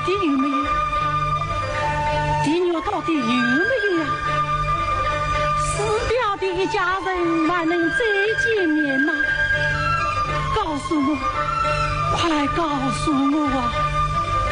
底有没有？弟女到底有没有呀？死掉的一家人还能再见面吗？告诉我，快告诉我啊！